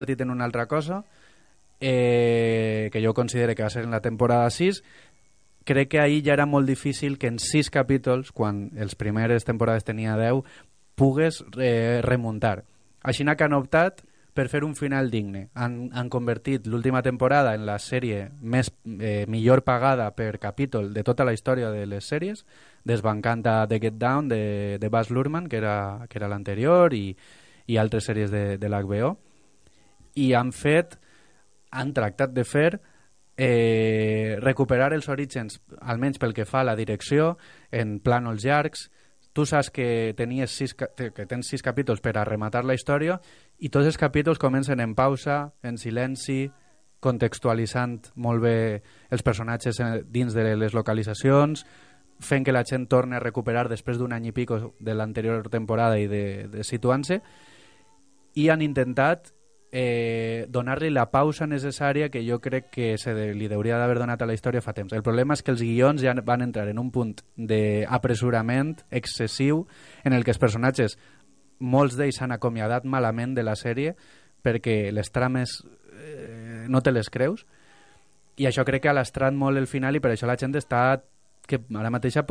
convertit en una altra cosa, que jo considero que va ser en la temporada 6. Crec que ahir ja era molt difícil que en 6 capítols, quan els primeres temporades tenia 10, pugues remuntar. Així que han optat per fer un final digne. Han convertit l'última temporada en la sèrie millor pagada per capítol de tota la història de les sèries, desbancant a The Get Down de Baz Luhrmann, que era l'anterior, i altres sèries de l'HBO. I han tractat de fer recuperar els orígens, almenys pel que fa a la direcció, en plànols llargs. Tu saps que tens 6 capítols per a rematar la història i tots els capítols comencen en pausa, en silenci, contextualitzant molt bé els personatges dins de les localitzacions, fent que la gent torni a recuperar després d'un any i pico de l'anterior temporada i de situant-se, i han intentat donar-li la pausa necessària que jo crec que li hauria d'haver donat a la història fa temps. El problema és que els guions ja van entrar en un punt d'apressurament excessiu en el que els personatges, molts d'ells s'han acomiadat malament de la sèrie perquè les trames no te les creus, i això crec que ha lastrat molt el final, i per això la gent està que ara mateixa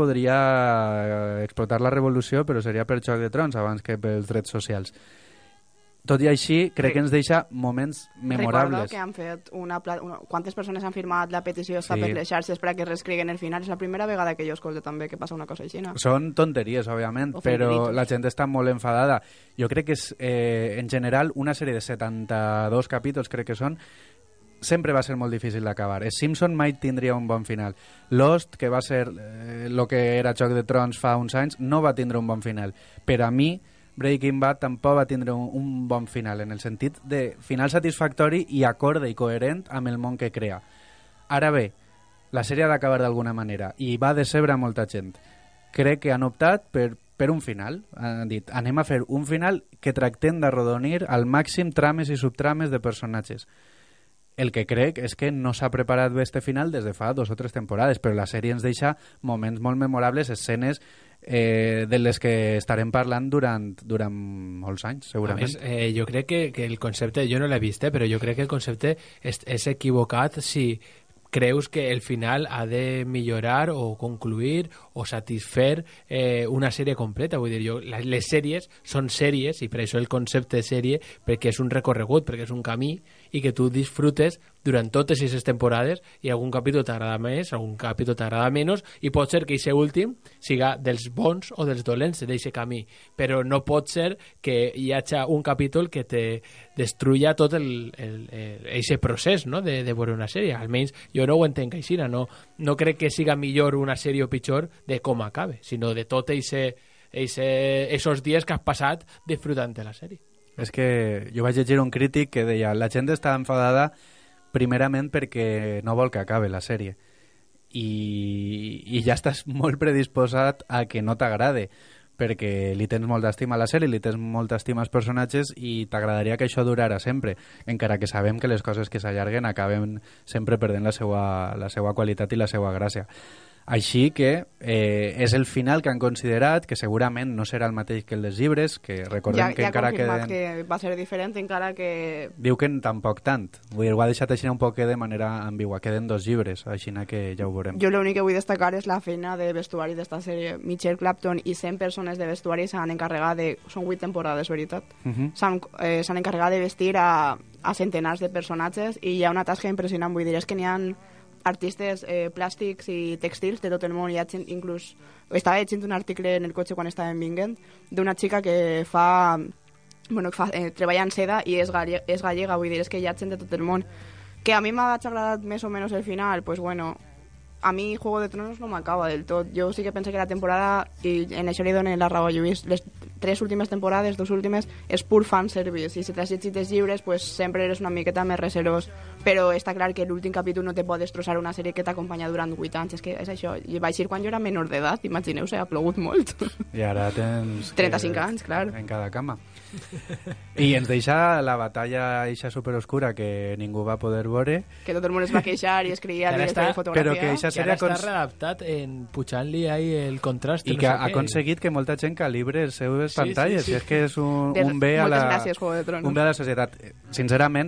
podria explotar la revolució, però seria per Joc de Trons abans que pels drets socials. Tot i així, crec que ens deixa moments memorables. Recordo que han fet quantes persones han firmat la petició per les xarxes perquè reescriguen el final. És la primera vegada que jo escolto també que passa una cosa així, no? Són tonteries, òbviament, però la gent està molt enfadada. Jo crec que és, en general, una sèrie de 72 capítols, crec que són, sempre va ser molt difícil d'acabar. Simpson mai tindria un bon final. Lost, que va ser el que era Joc de Trons fa uns anys, no va tindre un bon final. Per a mi, Breaking Bad tampoc va tindre un bon final, en el sentit de final satisfactori i acorde i coherent amb el món que crea. Ara bé, la sèrie ha d'acabar d'alguna manera i va decebre a molta gent. Crec que han optat per un final. Han dit, anem a fer un final que tractem d'arrodonir al màxim trames i subtrames de personatges. El que crec és que no s'ha preparat bé este final des de fa 2 o 3 temporades, però la sèrie ens deixa moments molt memorables, escenes de les que estarem parlant durant molts anys, segurament. A més, jo crec que el concepte, jo no l'he vist, però jo crec que el concepte és equivocat si creus que el final ha de millorar o concluir o satisfer una sèrie completa. Vull dir, les sèries són sèries, i per això el concepte de sèrie, perquè és un recorregut, perquè és un camí, i que tu disfrutes durant totes aquestes temporades, i algun capítol t'agrada més, algun capítol t'agrada menys, i pot ser que aquest últim siga dels bons o dels dolents d'aquest camí, però no pot ser que hi hagi un capítol que te destruïa tot aquest procés, no?, de veure una sèrie. Almenys jo no ho entenc així, no crec que siga millor una sèrie o pitjor de com acabe, sinó de tot aquests dies que has passat disfrutant de la sèrie. És que jo vaig llegir un crític que deia la gent està enfadada primerament perquè no vol que acabe la sèrie i ja estàs molt predisposat a que no t'agrade perquè li tens molta estima a la sèrie, li tens molta estima als personatges i t'agradaria que això durara sempre, encara que sabem que les coses que s'allarguen acaben sempre perdent la seva qualitat i la seva gràcia. Així que és el final que han considerat, que segurament no serà el mateix que el dels llibres, que recordem que encara queden... Ja ha confirmat que va ser diferent, encara que... Diu que tampoc tant. Vull dir, ho ha deixat així un poc de manera ambigua. Queden 2 llibres, així que ja ho veurem. Jo l'únic que vull destacar és la feina de vestuari d'esta sèrie. Michelle Clapton i 100 persones de vestuari s'han encarregat de... Són 8 temporades, veritat. S'han encarregat de vestir a centenars de personatges i hi ha una tasca impressionant. Vull dir, és que n'hi ha artistes plàstics i textils de tot el món. Hi ha gent, inclús estava llegint un article en el cotxe quan estàvem vinguent d'una xica que treballa en seda i és gallega, vull dir, és que hi ha gent de tot el món. Que a mi m'ha agradat més o menys el final, pues bueno, a mi Juego de Tronos no m'acaba del tot. Jo sí que penso que la temporada, i en això li dono la raó a Lluís, les 3 últimes temporades, 2 últimes, és pur fanservice, i si t'has llegit els llibres, pues sempre eres una miqueta més recelós, però està clar que l'últim capítol no te pot destrossar una sèrie que t'acompanya durant 8 anys, és que és això. I vaig dir quan jo era menor d'edat, imagineu-se, ha plogut molt. I ara tens... 35 anys, clar. En cada cama. I ens deixa la batalla eixa superoscura que ningú va poder veure. Que tot el món es va queixar i es creia el director de fotografia. Però que eixa sèrie està redactat en pujant-li ahí el contrast. I que ha aconseguit que molta gent calibre les seves pantalles. I és que és un bé a la... Moltes gràcies, Juego de Tronos. Un bé a la societat. Sincerament,